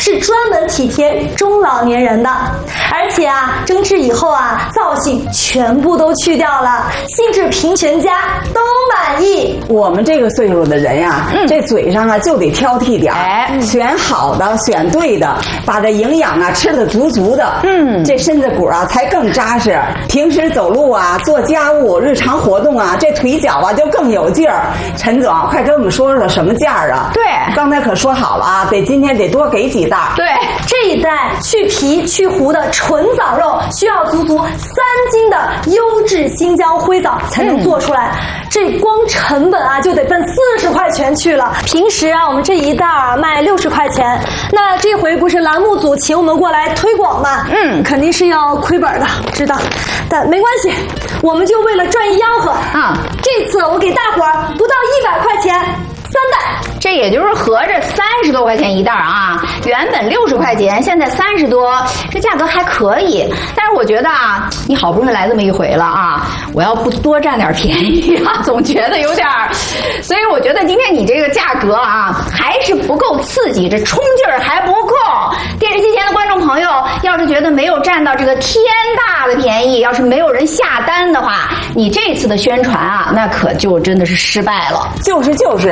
是专门体贴中老年人的。而且啊，蒸制以后啊，造型全部都去掉了，性质平全家都满意。 我们这个岁数的人呀，这嘴上啊就得挑剔点选好的，选对的，把这营养啊吃得足足的。这身子骨啊才更扎实。平时走路啊、做家务、日常活动啊，这腿脚啊就更有劲儿。陈总，快跟我们说说什么价啊？ 对， 刚才可说好了啊，今天得多给几袋。 对， 这一袋去皮去核的纯枣肉需要足足3斤的优质新疆灰枣才能做出来。这光成本啊就得奔40块钱去了。平时啊，我们这一袋啊卖60块钱，那这回不是栏目组请我们过来推广吗？肯定是要亏本的，知道。但没关系，我们就为了赚一吆喝啊，这次我给大伙儿不到100块钱。3袋， 这也就是合着30多块钱一袋啊，原本60块钱，现在30多，这价格还可以。但是我觉得啊，你好不容易来这么一回了啊，我要不多占点便宜啊，总觉得有点儿。所以我觉得今天你这个价格啊，还是不够刺激，这冲劲儿还不够。电视机前的观众朋友，要是觉得没有占到这个天大的便宜，要是没有人下单的话，你这次的宣传啊，那可就真的是失败了。 就是。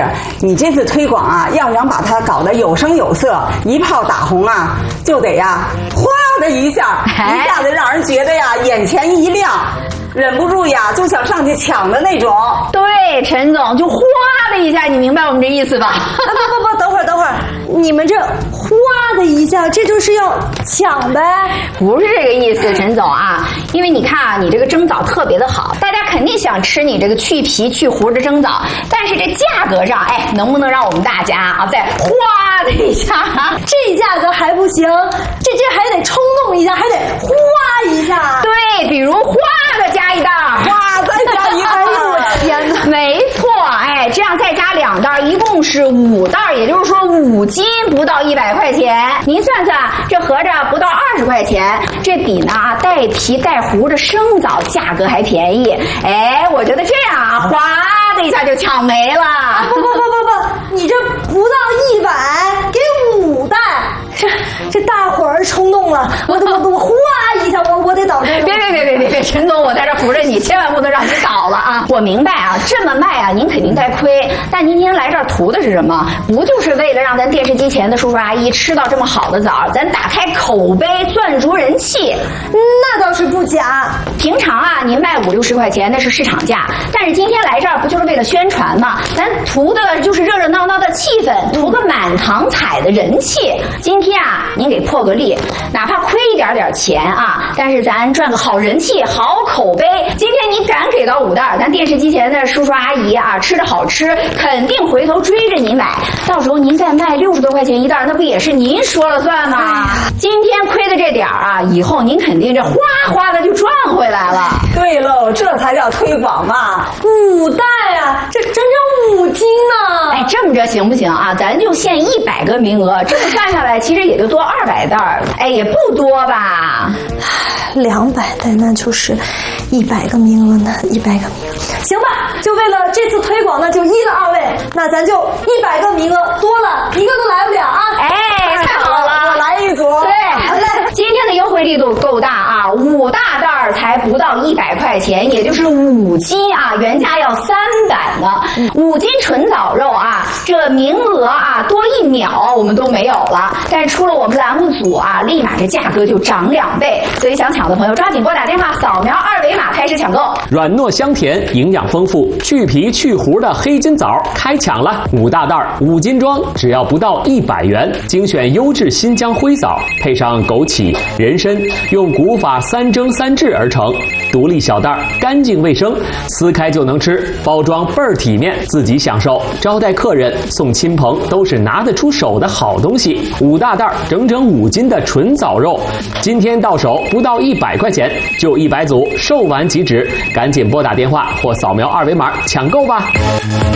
你这次推广啊，要想把它搞得有声有色，一炮打红啊，就得呀，哗的一下子让人觉得呀，眼前一亮，忍不住呀就想上去抢的那种。 对，陈总，就哗的一下，你明白我们这意思吧？ 不，等会儿，你们这哗的一下，这就是要抢呗？ 不是这个意思，陈总啊，因为你看啊，你这个蒸枣特别的好，大家肯定想吃你这个去皮去核的蒸枣，但是这价格上，能不能让我们大家啊再哗的一下啊？ 这价格还不行，这还得冲动一下，还得哗一下。 对，比如哗的加一袋， 哗再加一袋。 哎呦我天哪！ 没错，这样再加2袋，一共是5袋，也就是说5斤不到100块钱。您算算，这合着不到20块钱，这比呢带皮带核的生枣价格还便宜。我觉得这样啊，哗的一下就抢没了。 不，你这不到100，给5袋，这大伙儿冲动了，我哗一下，我得倒这个。 别，陈总，我在这扶着你，千万不能让你倒了啊！我明白啊，这么卖啊，您肯定在亏。但您今天来这儿图的是什么？不就是为了让咱电视机前的叔叔阿姨吃到这么好的枣，咱打开口碑，赚足人气？ 那倒是不假。 平常啊，您卖50、60块钱那是市场价，但是今天来这儿不就是为了宣传吗？咱图的就是热热闹闹的气氛，图个满堂彩的人气。今天啊，您给破个例，哪怕亏一点钱啊，但是咱赚个好人气、好口碑。今天你敢给到5袋，咱电视机前的叔叔阿姨啊，吃着好吃，肯定回头追着您买。到时候您再卖60多块钱一袋，那不也是您说了算吗？今天亏的这点啊，以后您肯定这哗哗的就赚回来了。 对喽，这才叫推广嘛 ！5袋啊，这整整5斤呢！ 这么着行不行啊？咱就限100个名额，这么算下来，其实也就多200袋，也不多吧 ？200袋，那就是100个名额呢，100个名额，行吧？就为了这次推广呢，就依了2位，那咱就100个名额多了，一个都来不了啊！ 太好了， 我来一组。 对，好嘞，今天的优惠力度够大啊，5大袋才不到100块钱，也就是5斤啊，原价要300呢。5斤纯枣肉啊，这名额啊多1秒我们都没有了，但是出了我们栏目组啊，立马这价格就涨2倍，所以想抢的朋友抓紧拨打电话，扫描2维码开始抢购。 软糯香甜，营养丰富，去皮去核的黑金枣开抢了，5大袋5斤装，只要不到100元，精选优质新疆灰枣，配上枸杞、人参，用古法3蒸3制而成，独立小袋，干净卫生，撕开就能吃，包装倍儿体面，自己享受，招待客人、送亲朋都是拿得出手的好东西。5大袋整整5斤的纯枣肉，今天到手不到100块钱，就100组，售完即止，赶紧拨打电话或扫描2维码抢购吧。